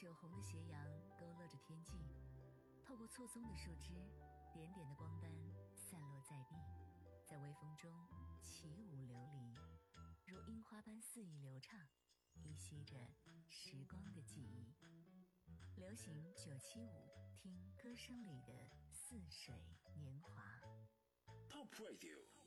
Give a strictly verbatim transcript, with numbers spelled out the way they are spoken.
酒红的斜阳勾勒着天际，透过错综的树枝，点点的光斑散落在地，在微风中起舞流离，如樱花般肆意流畅，依稀着时光的记忆。流行九七五，听歌声里的似水年华。 Pop Radio